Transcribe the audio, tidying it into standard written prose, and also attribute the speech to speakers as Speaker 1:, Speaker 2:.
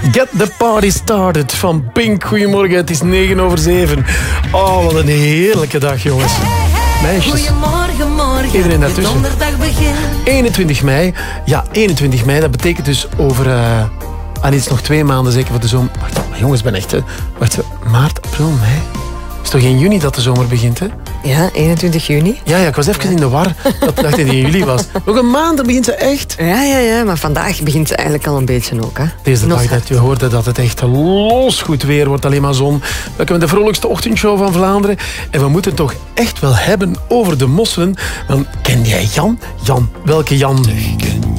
Speaker 1: Get the party started van Pink. Goedemorgen, het is 7:09. Oh, wat een heerlijke dag, jongens. Meisjes.
Speaker 2: Goedemorgen, morgen.
Speaker 1: Iedereen daartussen.
Speaker 2: Donderdag begint.
Speaker 1: 21 mei. Ja, 21 mei, dat betekent dus over... iets nog 2 maanden zeker voor de zomer. Wacht, maar jongens, ben echt... Wacht, maart, april, mei. Het is toch in juni dat de zomer begint, hè?
Speaker 3: Ja, 21 juni.
Speaker 1: Ja, ik was even in de war dat het in juli was. Nog een maand, dan begint ze echt.
Speaker 3: Ja, maar vandaag begint ze eigenlijk al een beetje ook. Hè.
Speaker 1: Deze dag dat je hoorde dat het echt losgoed weer wordt, alleen maar zon. We hebben de vrolijkste ochtendshow van Vlaanderen. En we moeten het toch echt wel hebben over de mosselen. Want ken jij Jan? Jan, welke Jan?